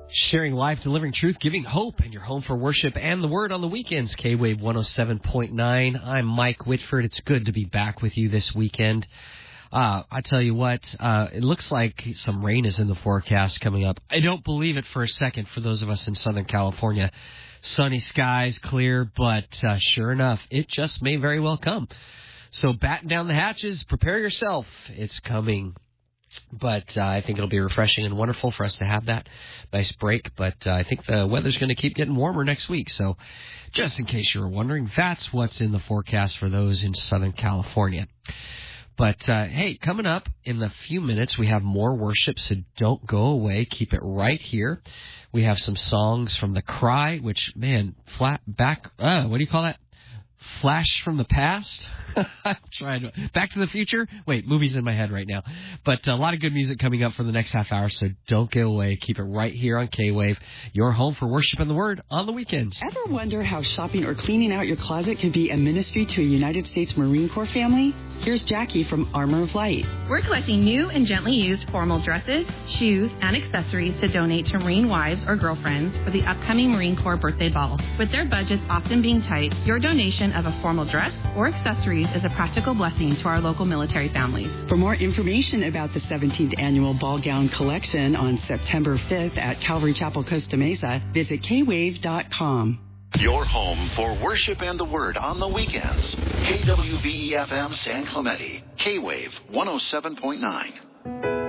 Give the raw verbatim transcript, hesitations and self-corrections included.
Sharing life, delivering truth, giving hope, and your home for worship and the word on the weekends. K-Wave one oh seven point nine. I'm Mike Whitford. It's good to be back with you this weekend. Uh, I tell you what, uh, it looks like some rain is in the forecast coming up. I don't believe it for a second for those of us in Southern California. Sunny skies, clear, but uh, sure enough, it just may very well come. So batten down the hatches, prepare yourself. It's coming. But uh, I think it'll be refreshing and wonderful for us to have that nice break. But uh, I think the weather's going to keep getting warmer next week. So just in case you were wondering, that's what's in the forecast for those in Southern California. But, uh, hey, coming up in a few minutes, we have more worship, so don't go away. Keep it right here. We have some songs from The Cry, which, man, flat back, uh, what do you call that? Flash from the past? I'm trying to. Back to the Future? Wait, movies in my head right now. But a lot of good music coming up for the next half hour, so don't go away. Keep it right here on K-Wave, your home for worship and the word on the weekends. Ever wonder how shopping or cleaning out your closet can be a ministry to a United States Marine Corps family? Here's Jackie from Armor of Light. We're collecting new and gently used formal dresses, shoes, and accessories to donate to Marine wives or girlfriends for the upcoming Marine Corps birthday ball. With their budgets often being tight, your donation of a formal dress or accessories is a practical blessing to our local military families. For more information about the seventeenth Annual Ball Gown Collection on September fifth at Calvary Chapel, Costa Mesa, visit k wave dot com. Your home for worship and the word on the weekends. K W V E F M San Clemente, K-Wave one oh seven point nine.